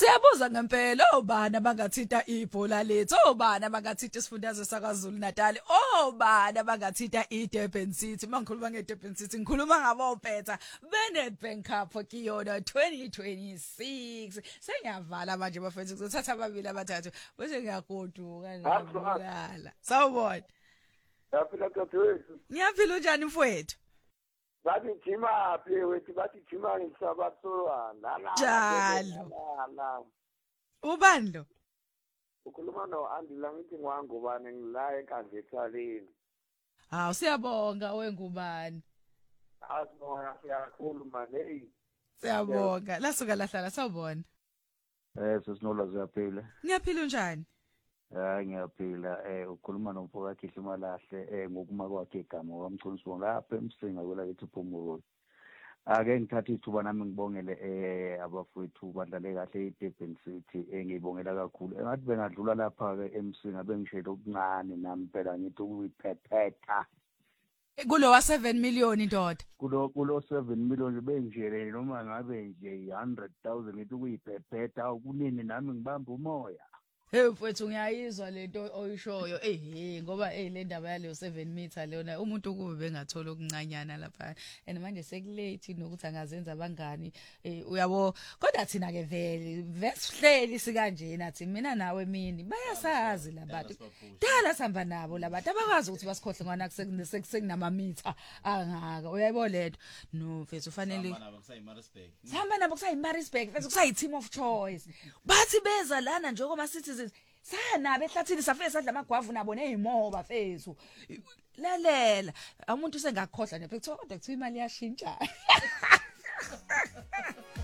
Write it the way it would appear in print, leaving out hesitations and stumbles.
Siyabuza ngempela obani abangathinta ibhola lethu, obani abangathinta isifundazwe saKwaZulu Natal, obani abangathinta iDurban City. Mangikhuluma ngeDurban City ngikhuluma ngabophetha beNedbank Cup kiyona 2026. Sengiyavala manje bafethu kuzothatha ababili abathathu bese ngiyagoduka ngiyabulala. Sawubona. Yaphila kaThwethu. Ngiyaphila unjani mfowethu? Bathi jima phi wethu bathi jima ngisabasolwana. Njalo. Ubani lo? Ukhuluma no Andila ngithi ngwangubani ngila eKazithaleni. Hawu siyabonga wengubani. Asibonga siyakhulu manje hey. Siyabonga. Lasuka lahlala sawubona. Sesinola ziyaphila. Ngiyaphila unjani? Ngiyaphila ukhuluma nomfowethu Khihluma lahle ngokuma kwakhe igama wamchonisiwe lapha eMsinga kwela lethu Phumulo. Ake ngithatha ithuba nami ngibongele abafowethu badlale kahle eDurban City ngiyibongela kakhulu. Engathi bengadlula lapha ke eMsinga bengishela okuncane nami phela ngithi ukuyiphephetha. Kulo wa 7 million indoda. Kulo 7 million bengishele noma ngabe nje 100,000 ngithi ukuyiphephetha kunini nami ngibamba umoya. Hey mfowethu ngiyayizwa lento oyishoyo ngoba le ndaba yaleyo 7 meter leona umuntu kube bengathola okuncanyana lapha and manje sekulate nokuthi angazenza abangani uyabo kodwa thina ke vele vesihleli sikanje nathi mina nawe mini bayasazi labantu dala sihamba nabo labantu abakwazi ukuthi basikhohle ngwana kusekunama meter angaka uyayibona lento no mfethu ufanele sihamba nabo kusayiMaritzburg mfethu kusayi team of choice bathi beza lana njengoba sithi sana behlathini safike sadla amagwavu nabo nezimoba fethu lalela umuntu usengakhohlwa nje phela kodwa kuthiwa imali yashintsha